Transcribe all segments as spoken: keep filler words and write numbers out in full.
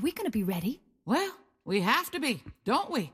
we going to be ready? Well, we have to be, don't we?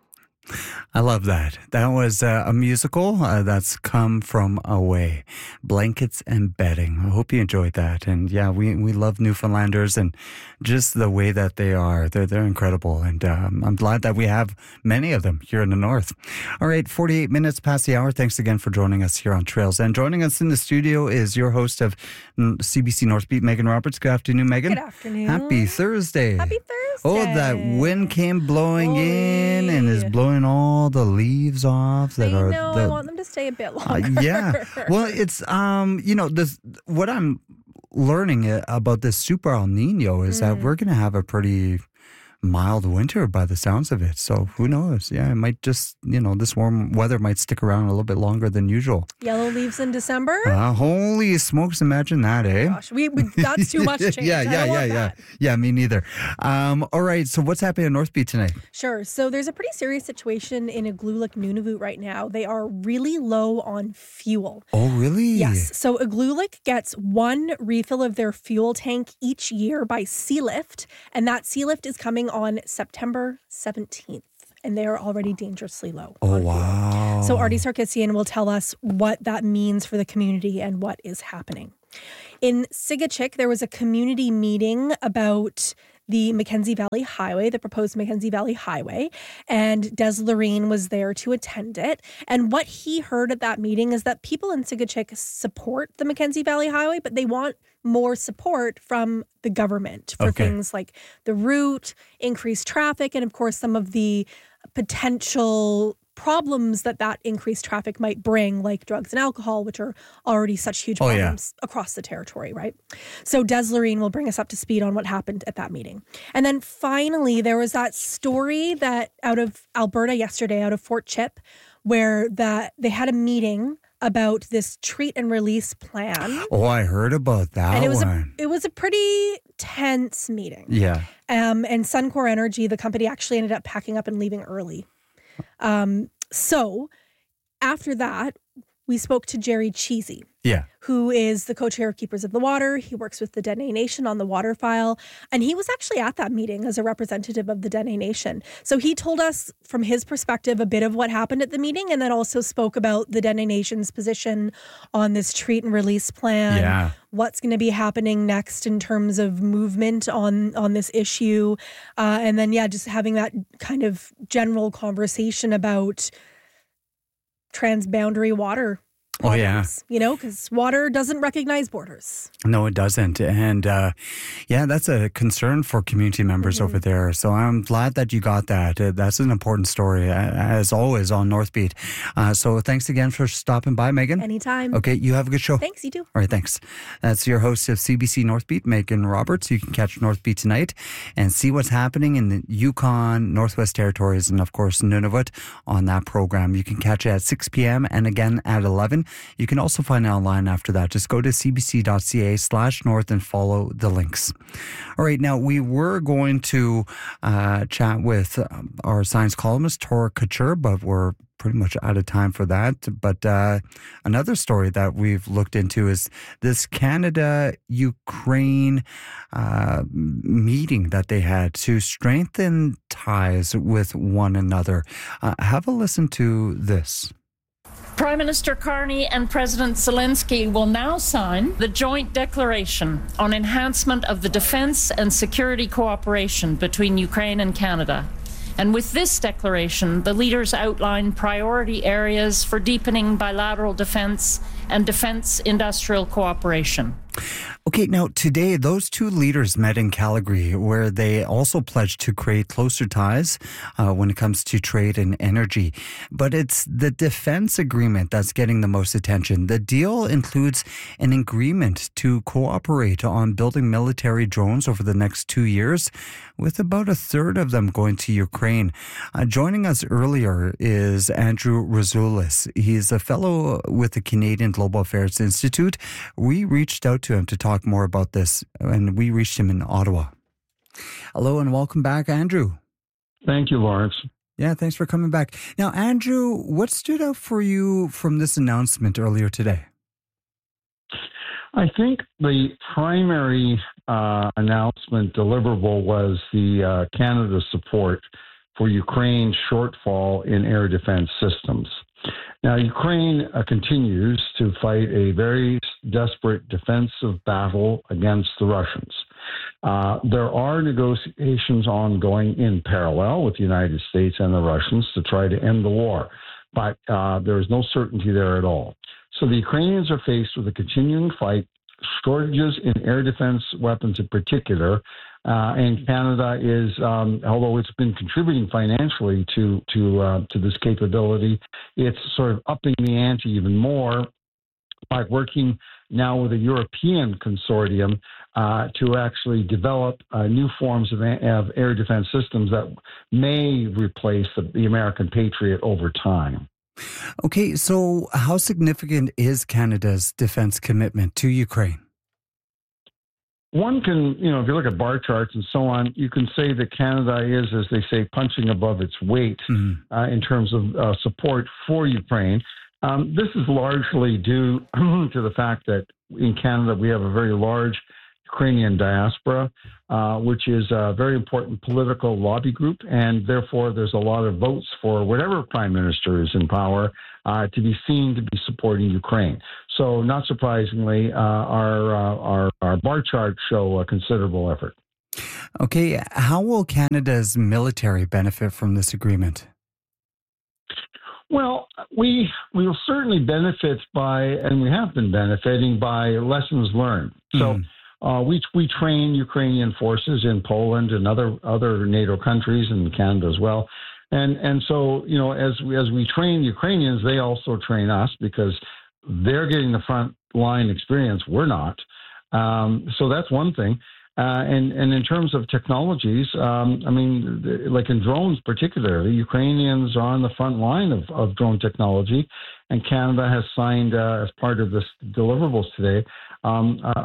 I love that. That was uh, a musical uh, that's come from away. Blankets and Bedding. I hope you enjoyed that. And yeah, we, we love Newfoundlanders and just the way that they are. They're, they're incredible. And um, I'm glad that we have many of them here in the north. All right, forty-eight minutes past the hour. Thanks again for joining us here on Trails. And joining us in the studio is your host of C B C North Beat, Megan Roberts. Good afternoon, Megan. Good afternoon. Happy Thursday. Happy Thursday. Oh, that wind came blowing Holy. in and is blowing all the leaves off that I are know. the, I want them to stay a bit uh, longer. yeah. Well, it's um, you know, this what I'm learning about this super El Nino is Mm. that we're going to have a pretty mild winter by the sounds of it. So who knows? Yeah, it might just, you know, this warm weather might stick around a little bit longer than usual. Yellow leaves in December? Uh, holy smokes, imagine that, eh? Gosh, we, we that's too much change. yeah, I yeah, don't yeah, want yeah. that. Yeah, me neither. Um, all right, so what's happening in North Beach tonight? Sure. So there's a pretty serious situation in Igloolik, Nunavut right now. They are really low on fuel. Oh, really? Yes. So Igloolik gets one refill of their fuel tank each year by Sealift, and that Sealift is coming on September seventeenth, and they are already dangerously low. Oh, on fuel. wow. So Artie Sarkisian will tell us what that means for the community and what is happening. In Sigachik, there was a community meeting about the Mackenzie Valley Highway, the proposed Mackenzie Valley Highway, and Des Lorraine was there to attend it. And what he heard at that meeting is that people in Sigachik support the Mackenzie Valley Highway, but they want more support from the government for Okay. things like the route, increased traffic, and of course some of the potential problems that that increased traffic might bring, like drugs and alcohol, which are already such huge Oh, yeah. problems across the territory, right? So Des Lorraine will bring us up to speed on what happened at that meeting. And then finally, there was that story that out of Alberta yesterday, out of Fort Chip, where that they had a meeting about this treat and release plan. Oh, I heard about that And it was one. a it was a pretty tense meeting. Yeah. Um, and Suncor Energy, the company, actually ended up packing up and leaving early. Um, so after that, we spoke to Jerry Cheesy, Yeah. who is the co-chair of Keepers of the Water. He works with the Dene Nation on the water file. And he was actually at that meeting as a representative of the Dene Nation. So he told us from his perspective a bit of what happened at the meeting, and then also spoke about the Dene Nation's position on this treat and release plan. Yeah. What's going to be happening next in terms of movement on, on this issue. Uh, and then, yeah, just having that kind of general conversation about transboundary water. Oh, yeah. problems, You know, because water doesn't recognize borders. No, it doesn't. And uh, yeah, that's a concern for community members Mm-hmm. over there. So I'm glad that you got that. Uh, that's an important story, uh, as always, on North Beat. Uh, so thanks again for stopping by, Megan. Anytime. Okay, you have a good show. Thanks, you do. All right, thanks. That's your host of C B C North Beat, Megan Roberts. You can catch North Beat tonight and see what's happening in the Yukon, Northwest Territories, and of course Nunavut on that program. You can catch it at six p.m. and again at eleven. You can also find it online after that. Just go to cbc.ca slash north and follow the links. All right, now we were going to uh, chat with um, our science columnist, Tora Couture, but we're pretty much out of time for that. But uh, another story that we've looked into is this Canada-Ukraine uh, meeting that they had to strengthen ties with one another. Uh, have a listen to this. Prime Minister Carney and President Zelensky will now sign the joint declaration on enhancement of the defense and security cooperation between Ukraine and Canada. And with this declaration, the leaders outline priority areas for deepening bilateral defense and defense industrial cooperation. Okay, now today those two leaders met in Calgary, where they also pledged to create closer ties uh, when it comes to trade and energy. But it's the defense agreement that's getting the most attention. The deal includes an agreement to cooperate on building military drones over the next two years, with about a third of them going to Ukraine. Uh, joining us earlier is Andrew Razulis. He's a fellow with the Canadian Global Affairs Institute. We reached out to him to talk more about this, and we reached him in Ottawa. Hello and welcome back, Andrew. Thank you, Lawrence. Yeah, thanks for coming back. Now, Andrew, what stood out for you from this announcement earlier today? I think the primary uh, announcement deliverable was the uh, Canada support for Ukraine's shortfall in air defense systems. Now, Ukraine uh, continues to fight a very desperate defensive battle against the Russians. Uh, there are negotiations ongoing in parallel with the United States and the Russians to try to end the war, but uh, there is no certainty there at all. So the Ukrainians are faced with a continuing fight, shortages in air defense weapons in particular, uh, and Canada is, um, although it's been contributing financially to to uh, to this capability, it's sort of upping the ante even more by working now with a European consortium uh, to actually develop uh, new forms of, of air defense systems that may replace the, the American Patriot over time. Okay, so how significant is Canada's defense commitment to Ukraine? One can, you know, if you look at bar charts and so on, you can say that Canada is, as they say, punching above its weight mm-hmm. uh, in terms of uh, support for Ukraine. Um, this is largely due to the fact that in Canada we have a very large Ukrainian diaspora, uh, which is a very important political lobby group, and therefore there's a lot of votes for whatever prime minister is in power uh, to be seen to be supporting Ukraine. So, not surprisingly, uh, our, uh, our our bar charts show a considerable effort. Okay, how will Canada's military benefit from this agreement? Well, we we will certainly benefit by, and we have been benefiting by lessons learned. So. Mm. Uh, we we train Ukrainian forces in Poland and other other NATO countries and Canada as well, and and so you know as we, as we train Ukrainians, they also train us because they're getting the front line experience. We're not, um, so that's one thing. Uh, and and in terms of technologies, um, I mean, like in drones particularly, Ukrainians are on the front line of, of drone technology, and Canada has signed uh, as part of this deliverables today. Um, a,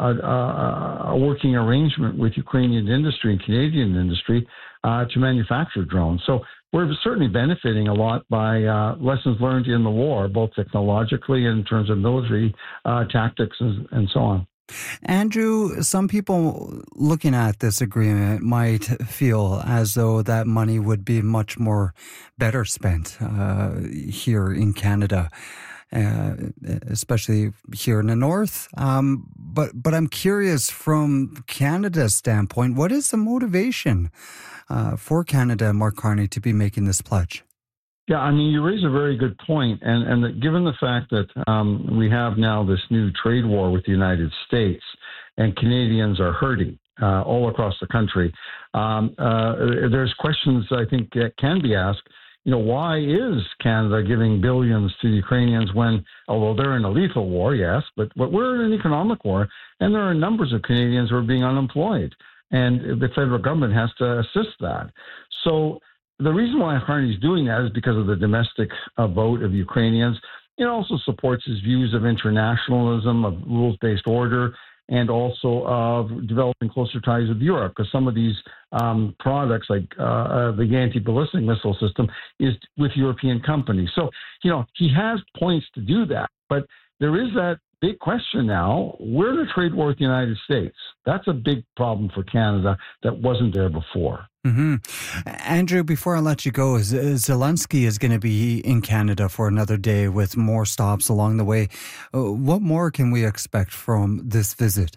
a, a working arrangement with Ukrainian industry and Canadian industry uh, to manufacture drones. So we're certainly benefiting a lot by uh, lessons learned in the war, both technologically and in terms of military uh, tactics and, and so on. Andrew, some people looking at this agreement might feel as though that money would be much more better spent uh, here in Canada. Uh, especially here in the north. Um, but but I'm curious from Canada's standpoint, what is the motivation uh, for Canada, Mark Carney, to be making this pledge? Yeah, I mean, you raise a very good point. And, and that given the fact that um, we have now this new trade war with the United States and Canadians are hurting uh, all across the country, um, uh, there's questions I think that can be asked. You know, why is Canada giving billions to the Ukrainians when, although they're in a lethal war, yes, but, but we're in an economic war, and there are numbers of Canadians who are being unemployed, and the federal government has to assist that. So the reason why Carney's doing that is because of the domestic uh, vote of Ukrainians. It also supports his views of internationalism, of rules-based order, and also of developing closer ties with Europe, because some of these um, products, like uh, uh, the anti-ballistic missile system, is with European companies. So, you know, he has points to do that, but there is that big question now. We're in a trade war with the United States. That's a big problem for Canada that wasn't there before. Mm-hmm. Andrew, before I let you go, Zelensky is going to be in Canada for another day with more stops along the way. Uh, what more can we expect from this visit?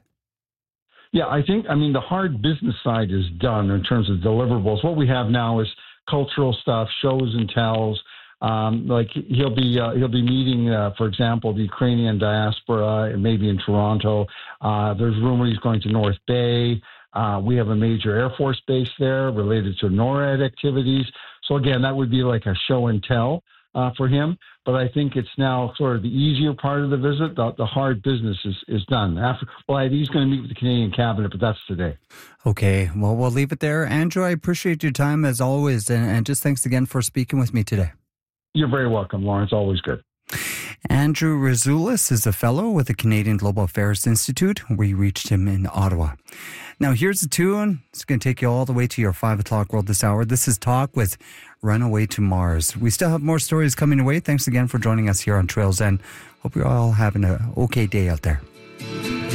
Yeah, I think, I mean, the hard business side is done in terms of deliverables. What we have now is cultural stuff, shows and tells. Um, like he'll be uh, he'll be meeting, uh, for example, the Ukrainian diaspora, maybe in Toronto. Uh, there's rumor he's going to North Bay. Uh, we have a major Air Force base there related to NORAD activities. So again, that would be like a show and tell uh, for him. But I think it's now sort of the easier part of the visit. The, the hard business is, is done. After, well, he's going to meet with the Canadian cabinet, but that's today. Okay, well, we'll leave it there. Andrew, I appreciate your time as always, and, and just thanks again for speaking with me today. You're very welcome, Lawrence. Always good. Andrew Razulis is a fellow with the Canadian Global Affairs Institute. We reached him in Ottawa. Now, here's a tune. It's going to take you all the way to your five o'clock world this hour. This is Talk with Runaway to Mars. We still have more stories coming away. Thanks again for joining us here on Trails End. Hope you're all having an okay day out there.